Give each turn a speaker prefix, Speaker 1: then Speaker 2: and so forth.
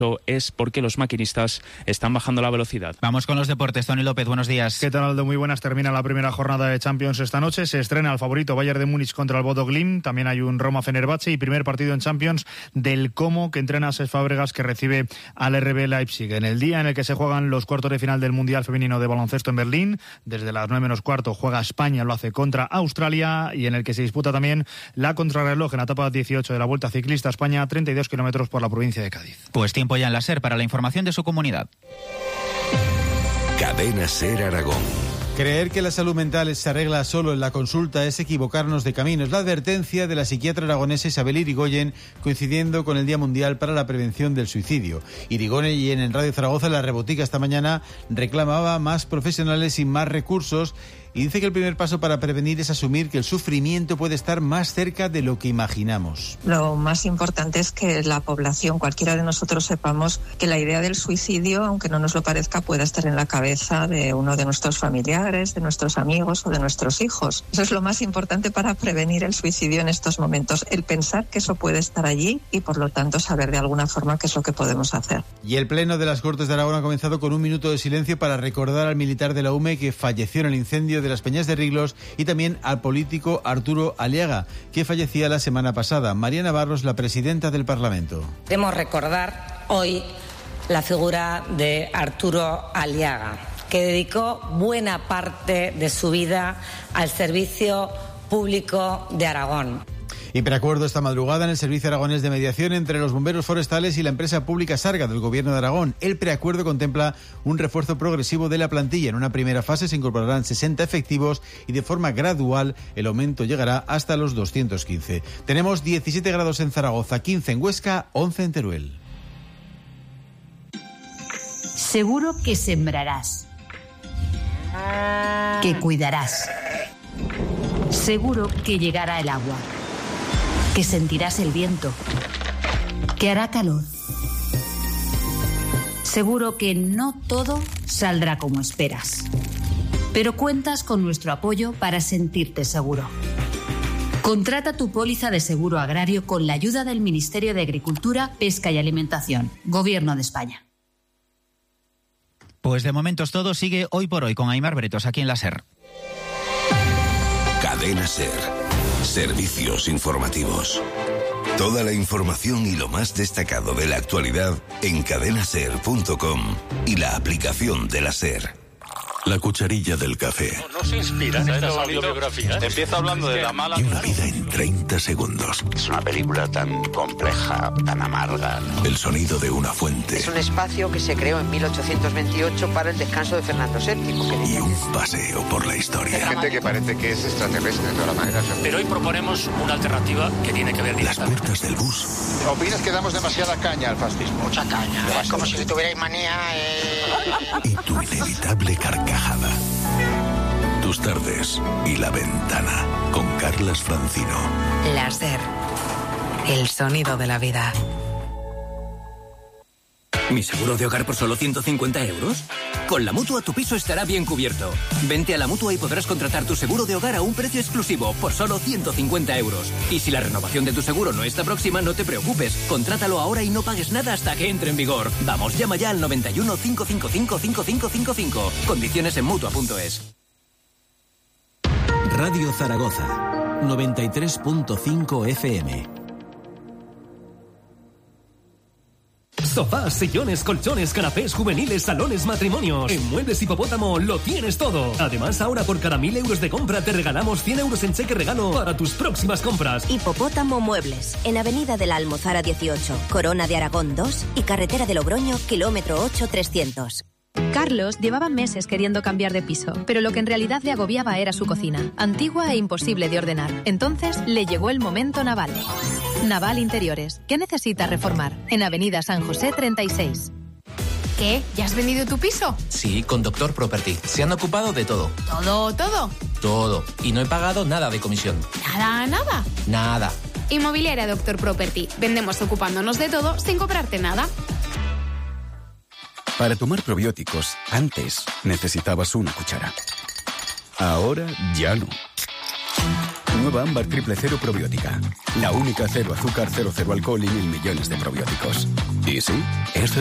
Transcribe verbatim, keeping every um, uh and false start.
Speaker 1: es porque los maquinistas están bajando la velocidad.
Speaker 2: Vamos con los deportes. Tony López, buenos días.
Speaker 3: ¿Qué tal, Aldo? Muy buenas. Termina la primera jornada de Champions esta noche. Se estrena el favorito Bayern de Múnich contra el Bodo Glimt. También hay un Roma-Fenerbahce y primer partido en Champions del Como, que entrena a Cesc Fábregas, que recibe al R B Leipzig. En el día en el que se juegan los cuartos de final del Mundial Femenino de Baloncesto en Berlín, desde las nueve menos cuarto juega España, lo hace contra Australia, y en el que se disputa también la contrarreloj en la etapa dieciocho de la Vuelta Ciclista España, treinta y dos kilómetros por la provincia de Cádiz.
Speaker 2: Pues tiempo ya en la SER para la información de su comunidad.
Speaker 4: Cadena SER Aragón.
Speaker 5: Creer que la salud mental se arregla solo en la consulta es equivocarnos de camino. Es la advertencia de la psiquiatra aragonesa Isabel Irigoyen, coincidiendo con el Día Mundial para la Prevención del Suicidio. Irigoyen en Radio Zaragoza, La Rebotica, esta mañana reclamaba más profesionales y más recursos, y dice que el primer paso para prevenir es asumir que el sufrimiento puede estar más cerca de lo que imaginamos.
Speaker 6: Lo más importante es que la población, cualquiera de nosotros, sepamos que la idea del suicidio, aunque no nos lo parezca, puede estar en la cabeza de uno de nuestros familiares, de nuestros amigos o de nuestros hijos. Eso es lo más importante para prevenir el suicidio en estos momentos, el pensar que eso puede estar allí y, por lo tanto, saber de alguna forma qué es lo que podemos hacer.
Speaker 5: Y el Pleno de las Cortes de Aragón ha comenzado con un minuto de silencio para recordar al militar de la U M E que falleció en el incendio de las Peñas de Riglos, y también al político Arturo Aliaga, que fallecía la semana pasada. María Navarro es la presidenta del Parlamento.
Speaker 7: Queremos recordar hoy la figura de Arturo Aliaga, que dedicó buena parte de su vida al servicio público de Aragón.
Speaker 5: Y preacuerdo esta madrugada en el Servicio Aragonés de Mediación entre los bomberos forestales y la empresa pública Sarga del Gobierno de Aragón. El preacuerdo contempla un refuerzo progresivo de la plantilla. En una primera fase se incorporarán sesenta efectivos y de forma gradual el aumento llegará hasta los doscientos quince. Tenemos diecisiete grados en Zaragoza, quince en Huesca, once en Teruel.
Speaker 8: Seguro que sembrarás, que cuidarás. Seguro que llegará el agua, que sentirás el viento, que hará calor. Seguro que no todo saldrá como esperas, pero cuentas con nuestro apoyo para sentirte seguro. Contrata tu póliza de seguro agrario con la ayuda del Ministerio de Agricultura, Pesca y Alimentación, Gobierno de España.
Speaker 2: Pues de momento es todo. Sigue Hoy por Hoy con Aimar Bretos aquí en la SER.
Speaker 4: Cadena SER. Servicios informativos. Toda la información y lo más destacado de la actualidad en cadena ser punto com y la aplicación de la SER. La cucharilla del café.
Speaker 9: ¿No, no se inspiran estas autobiografías?
Speaker 10: Empieza hablando de la mala...
Speaker 4: Y una vida en treinta segundos.
Speaker 11: Es una película tan compleja, tan amarga, ¿no?
Speaker 4: El sonido de una fuente.
Speaker 12: Es un espacio que se creó en mil ochocientos veintiocho para el descanso de Fernando séptimo.
Speaker 4: Y un paseo por la historia.
Speaker 11: Hay gente que parece que es extraterrestre de todas maneras.
Speaker 9: Pero hoy proponemos una alternativa que tiene que ver
Speaker 4: Las puertas del bus.
Speaker 11: ¿Opinas que damos demasiada caña al fascismo?
Speaker 12: Mucha caña. Es como si tuvierais manía... Eh...
Speaker 4: Y tu inevitable carcajada. Tus tardes y La Ventana con Carlas Francino.
Speaker 13: La SER, el sonido de la vida.
Speaker 14: ¿Mi seguro de hogar por solo ciento cincuenta euros? Con la Mutua tu piso estará bien cubierto. Vente a la Mutua y podrás contratar tu seguro de hogar a un precio exclusivo por solo ciento cincuenta euros. Y si la renovación de tu seguro no está próxima, no te preocupes. Contrátalo ahora y no pagues nada hasta que entre en vigor. Vamos, llama ya al noventa y uno, cinco cinco cinco, cinco cinco cinco cinco. Condiciones en Mutua punto es.
Speaker 15: Radio Zaragoza, noventa y tres punto cinco F M.
Speaker 16: Sofás, sillones, colchones, canapés, juveniles, salones, matrimonios. En Muebles Hipopótamo lo tienes todo. Además, ahora por cada mil euros de compra te regalamos cien euros en cheque regalo para tus próximas compras.
Speaker 17: Hipopótamo Muebles, en Avenida de la Almozara dieciocho, Corona de Aragón dos y Carretera de Logroño, kilómetro ocho trescientos.
Speaker 18: Carlos llevaba meses queriendo cambiar de piso, pero lo que en realidad le agobiaba era su cocina, antigua e imposible de ordenar. Entonces le llegó el momento Naval. Naval Interiores. ¿Qué necesita reformar? En Avenida San José treinta y seis.
Speaker 19: ¿Qué? ¿Ya has vendido tu piso?
Speaker 20: Sí, con Doctor Property. Se han ocupado de todo.
Speaker 19: ¿Todo, todo?
Speaker 20: Todo. Y no he pagado nada de comisión.
Speaker 19: ¿Nada, nada?
Speaker 20: Nada.
Speaker 19: Inmobiliaria Doctor Property. Vendemos ocupándonos de todo sin cobrarte nada.
Speaker 15: Para tomar probióticos, antes necesitabas una cuchara. Ahora ya no.
Speaker 10: nueva Ámbar Triple Cero Probiótica. La única cero azúcar, cero cero alcohol y mil millones de probióticos. Y sí, es